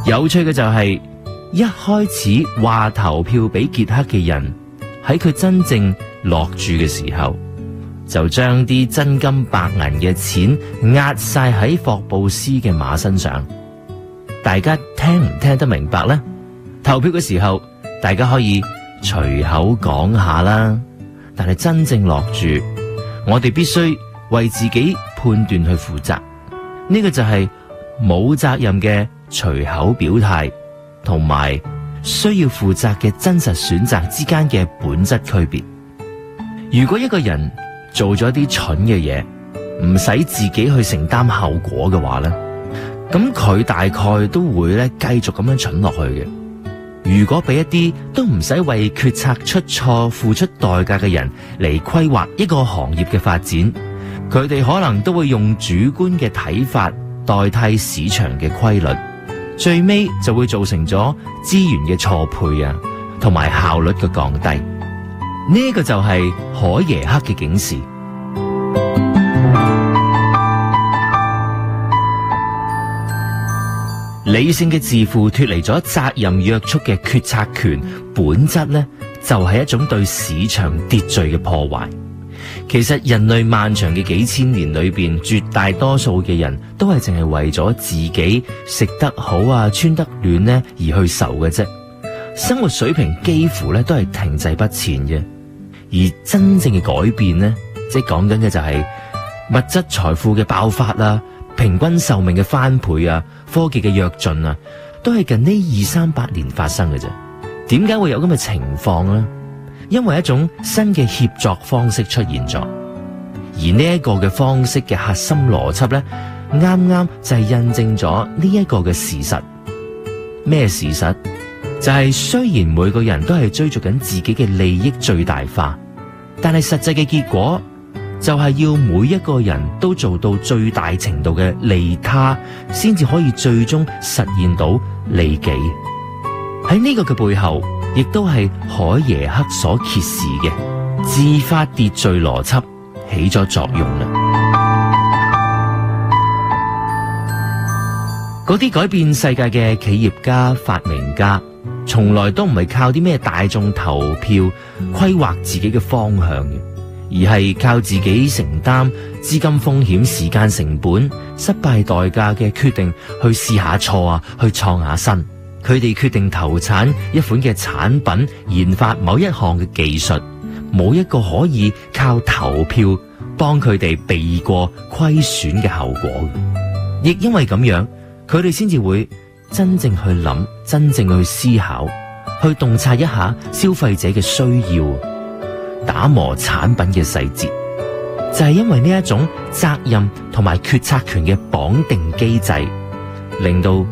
有趣嘅就係，一開始話投票俾傑克嘅人，喺佢真正落注嘅時候，就將啲真金白銀嘅錢壓晒喺霍布斯嘅馬身上。大家聽唔聽得明白呢？投票嘅時候，大家可以隨口講下啦，但係真正落注，我哋必須為自己判斷去負責。呢個就係冇責任嘅隨口表態，同埋需要負責嘅真實選擇之間嘅本質區別。如果一個人做咗啲蠢嘅嘢，唔使自己去承擔後果嘅話呢，咁佢大概都會咧繼續咁樣蠢落去嘅。如果俾一啲都唔使為決策出錯付出代價嘅人嚟規劃一個行業嘅發展，佢哋可能都會用主觀嘅睇法代替市場嘅規律，最尾就會造成咗資源嘅錯配啊，同埋效率嘅降低。呢個就係海耶克嘅警示。理性嘅自負脫離咗責任約束嘅決策權，本質呢就係一種對市場秩序嘅破壞。其實人類漫長嘅幾千年裏邊，絕大多數嘅人都係淨係為咗自己食得好啊、穿得暖呢而去受嘅啫。生活水平幾乎咧都係停滯不前嘅。而真正嘅改變呢，即係講緊嘅就係物質財富嘅爆發啊，平均壽命嘅翻倍啊，科技嘅躍進啊，都係近呢200-300年發生嘅啫。點解會有咁嘅情況呢？因為一種新嘅協作方式出現咗，而呢一個嘅方式嘅核心邏輯呢，啱啱就係印證咗呢一個嘅事實。咩事實？就係雖然每個人都係追逐緊自己嘅利益最大化，但係實際嘅結果就係要每一個人都做到最大程度嘅利他，先至可以最終實現到利己。喺呢個嘅背後，亦都係海耶克所揭示嘅自發秩序邏輯起咗作用啦。嗰啲改變世界嘅企業家、發明家，從來都唔係靠啲咩大眾投票規劃自己嘅方向嘅，而係靠自己承擔資金風險、時間成本、失敗代價嘅決定去試下錯啊，去創下新。佢哋決定投產一款嘅產品，研發某一項嘅技術，冇一個可以靠投票幫佢哋避過虧損嘅後果。亦因為咁樣，佢哋先至會真正去諗，真正去思考，去洞察一下消費者嘅需要，打磨產品嘅細節。就係因為呢一種責任同埋決策權嘅綁定機制，令到